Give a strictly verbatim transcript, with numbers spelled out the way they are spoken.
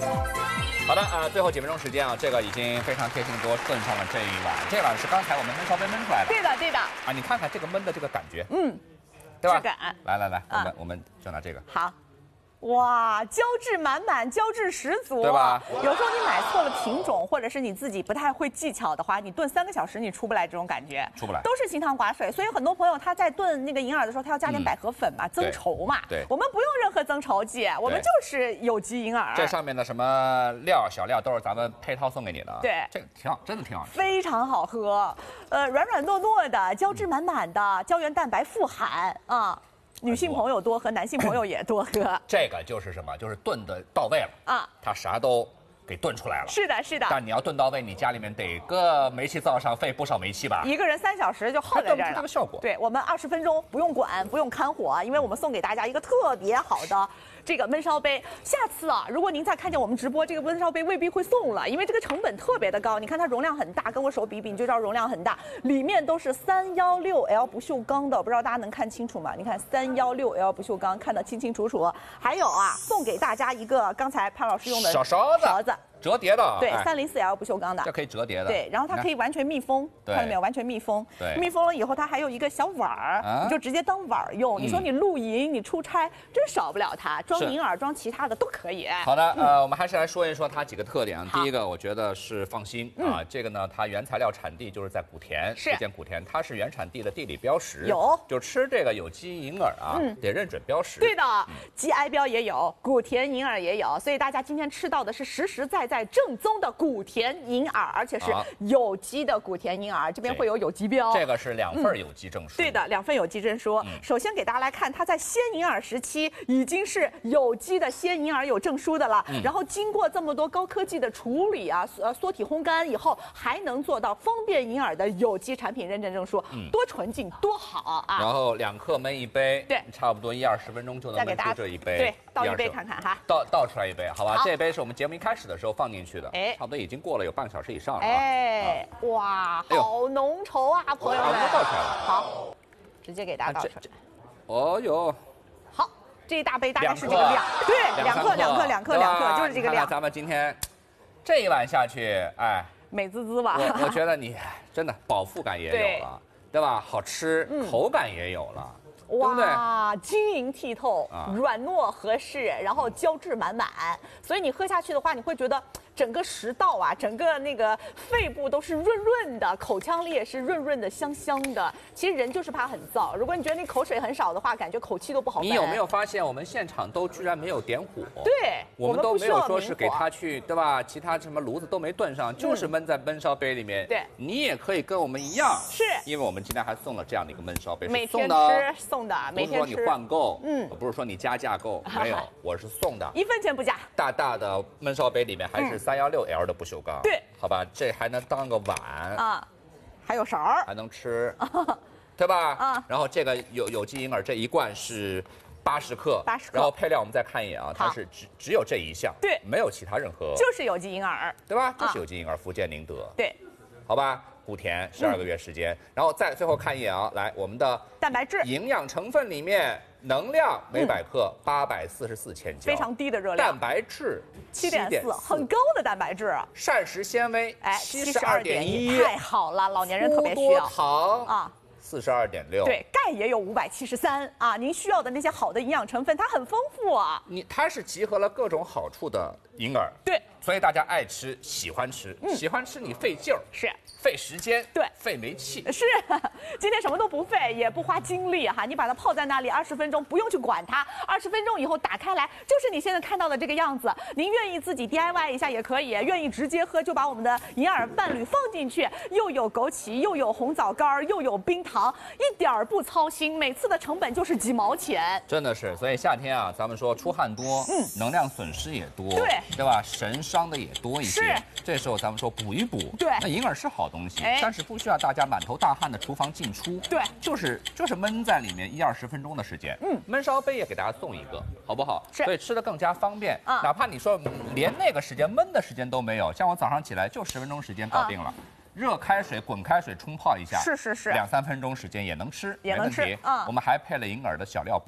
好的，呃，最后几分钟时间啊，这个已经非常贴心地给我炖上了这一碗，这碗是刚才我们焖烧杯焖出来的。 对的，对的。 啊，你看看这个焖的这个感觉， 嗯， 对吧？ 质感。 来来来，我们、 啊、 我们就拿这个。 好。 哇，胶质满满，胶质十足， 对吧？ 有时候你买错了品种，或者是你自己不太会技巧的话，你炖三个小时你出不来这种感觉， 出不来， 都是清汤寡水。所以很多朋友他在炖那个银耳的时候，他要加点百合粉嘛，嗯、增稠嘛。 对， 我们不用任何增稠剂，我们就是有机银耳。 这上面的什么料小料都是咱们配套送给你的。 对， 这个挺好，真的挺好吃， 非常好喝，呃，软软糯糯的，胶质满满的，胶原蛋白富含啊。 女性朋友多喝，男性朋友也多喝。 这个就是什么？就是炖的到位了啊，它啥都给炖出来了。 是的，是的。 但你要炖到位，你家里面得个煤气灶上费不少煤气吧？ 一个人三小时就耗在这儿了。 这个效果。 对我们二十分钟不用管，不用看火，因为我们送给大家一个特别好的这个焖烧杯。下次啊，如果您再看见我们直播，这个焖烧杯未必会送了，因为这个成本特别的高。你看它容量很大，跟我手比比，你就知道容量很大。里面都是三一六 L 不锈钢的，不知道大家能看清楚吗？你看三一六 L 不锈钢，看得清清楚楚。还有啊，送给大家一个刚才潘老师用的小勺子， 勺子。 折叠的， 对，三零四 L 不锈钢的， 这可以折叠的。 对，然后它可以完全密封，看到没有？完全密封。 对， 密封了以后，它还有一个小碗儿，你就直接当碗儿用。你说你露营，你出差，真少不了它，装银耳、装其他的都可以。 好的，呃，我们还是来说一说它几个特点啊。第一个，我觉得是放心啊，这个呢，它原材料产地就是在古田，福建古田，它是原产地的地理标识。 有， 就吃这个有机银耳啊，得认准标识。 对的 ，G I 标也有，古田银耳也有，所以大家今天吃到的是实实在在正宗的。 古田银耳，而且是有机的古田银耳，这边会有有机标。 这个是两份有机证书。 对的，两份有机证书。首先给大家来看，它在鲜银耳时期已经是有机的鲜银耳有证书的了。然后经过这么多高科技的处理啊，呃，缩体烘干以后，还能做到方便银耳的有机产品认证证书，多纯净，多好啊！ 然后两克焖一杯， 对， 差不多一二十分钟就能焖出这一杯。 对，倒一杯看看哈。 倒倒出来一杯，好吧？这杯是我们节目一开始的时候放进去的。哎。 差不多已经过了有半个小时以上了啊！ 哎，哇，好浓稠啊，朋友们！ 倒出来了， 好，直接给大家倒出来。 哦呦， 好，这一大杯大概是这个量，对，两克，两克，两克，两克，就是这个量。 咱们今天这一碗下去，哎， 美滋滋吧？ 我我觉得你真的饱腹感也有了，对吧？好吃，口感也有了。 哇，晶莹剔透， 啊、 软糯合适，然后胶质满满，所以你喝下去的话，你会觉得整个食道啊，整个那个肺部都是润润的，口腔里也是润润的、香香的。其实人就是怕很燥，如果你觉得你口水很少的话，感觉口气都不好闻。 你有没有发现我们现场都居然没有点火？ 对， 我们都没有说是给他去，对吧？其他什么炉子都没炖上，就是焖在焖烧杯里面。 对， 你也可以跟我们一样， 是， 因为我们今天还送了这样的一个焖烧杯， 每天吃送的，每天吃。 不是说你换购，嗯，不是说你加价购，没有，我是送的， 一分钱不加。 大大的焖烧杯里面还是三幺六 L 的不锈钢， 对， 好吧，这还能当个碗啊，还有勺儿， 还能吃，对吧？啊，然后这个有有机银耳这一罐是八十克， 八十克， 然后配料我们再看一眼啊，它是只只有这一项， 对， 没有其他任何， 就是有机银耳， 对吧？就是有机银耳，福建宁德， 对， 好吧。 古田十二个月时间，然后再最后看一眼啊，来我们的蛋白质营养成分里面，能量每百克八百四十四千焦， 非常低的热量。 蛋白质七点四，很高的蛋白质。 膳食纤维哎七十二点一， 太好了，老年人特别需要。 糖啊。 四十二点六， 对，钙也有五百七十三啊！您需要的那些好的营养成分，它很丰富啊。 你它是集合了各种好处的银耳， 对， 所以大家爱吃，喜欢吃，嗯、喜欢吃你费劲儿， 是费时间， 对， 费煤气， 是。今天什么都不费，也不花精力哈，你把它泡在那里二十分钟，不用去管它，二十分钟以后打开来，就是你现在看到的这个样子。您愿意自己 D I Y 一下也可以，愿意直接喝就把我们的银耳伴侣放进去，又有枸杞，又有红枣干，又有冰糖，一点儿不操心，每次的成本就是几毛钱， 真的是。所以夏天啊，咱们说出汗多，嗯，能量损失也多， 对， 对吧？神伤的也多一些。 是， 这时候咱们说补一补， 对， 那银耳是好东西， 哎、 但是不需要大家满头大汗的厨房进出， 对， 就是就是焖在里面一二十分钟的时间，嗯，焖烧杯也给大家送一个，好不好？ 是， 所以吃的更加方便，啊，哪怕你说连那个时间焖的时间都没有，像我早上起来就十分钟时间搞定了。啊，热开水、滚开水冲泡一下， 是是是， 两三分钟时间也能吃， 也能吃。 嗯，我们还配了银耳的小料包。